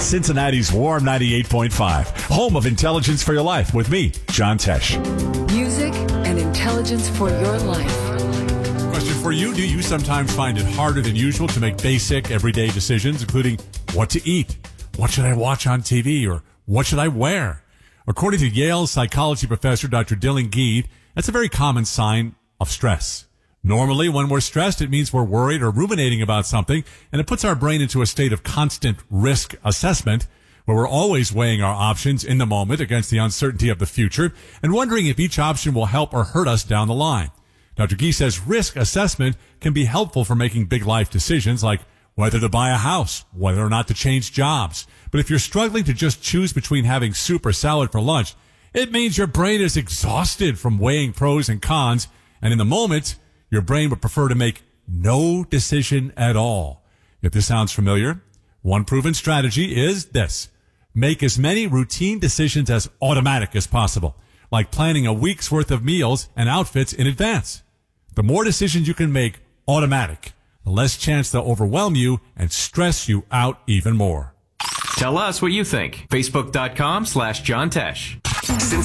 Cincinnati's Warm 98.5, home of intelligence for your life with me, John Tesh. Music and intelligence for your life. Question for you. Do you sometimes find it harder than usual to make basic, everyday decisions, including what to eat, what should I watch on TV, or what should I wear? According to Yale psychology professor Dr. Dylan Geed, that's a very common sign of stress. Normally, when we're stressed, it means we're worried or ruminating about something, and it puts our brain into a state of constant risk assessment, where we're always weighing our options in the moment against the uncertainty of the future and wondering if each option will help or hurt us down the line. Dr. Geed says risk assessment can be helpful for making big life decisions like whether to buy a house, whether or not to change jobs. But if you're struggling to just choose between having soup or salad for lunch, it means your brain is exhausted from weighing pros and cons, and in the moment, your brain would prefer to make no decision at all. If this sounds familiar, one proven strategy is this. Make as many routine decisions as automatic as possible, like planning a week's worth of meals and outfits in advance. The more decisions you can make automatic, the less chance they'll overwhelm you and stress you out even more. Tell us what you think. Facebook.com/John Tesh.